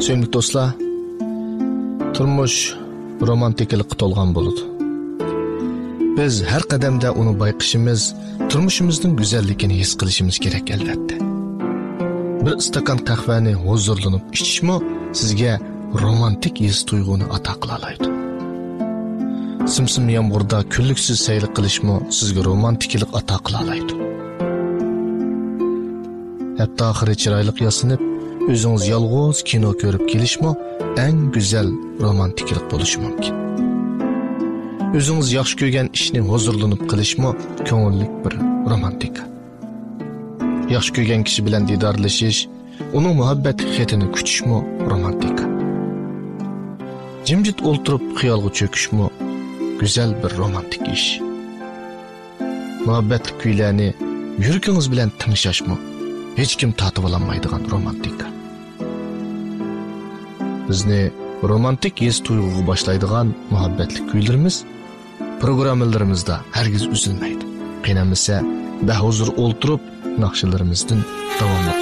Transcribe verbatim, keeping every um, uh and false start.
Sevimli dostlar, turmush romantiklikka to'lgan bo'ladi. Biz har qadamda uni bayqishimiz, turmushimizning go'zalligini his qilishimiz kerak albatta. Bir stakan qahvani huzurlanib ichishmi sizga romantik his tuyg'uni ato qila oladi. Simsim yomg'irda kunliksiz sayr qilishmi sizga romantiklik ato qila oladi. Hatto oxiri chiroyli yasinib, o'zingiz yolg'iz kino ko'rib kelishmi eng go'zal romantiklik bo'lishi mumkin. O'zingiz yaxshi ko'rgan ishni huzurlanib qilishmi ko'ngillik bir romantika. Yaxshi ko'rgan kishi bilan didorlashish, uning muhabbat xatini kutishmi romantika. Jimjit o'ltirib xiyolga cho'kishmi go'zal bir romantik ish. Muhabbatli kuylarni yuragingiz bilan tinglashmi hech kim tatib olmaydigan romantika. Bizni romantik his tuyg'uga boshlaydigan muhabbatli kuylarimiz programmalarimizda hargiz uzilmaydi. Qiynamasa, bahuzur o'ltirib naqshalarimizdan davom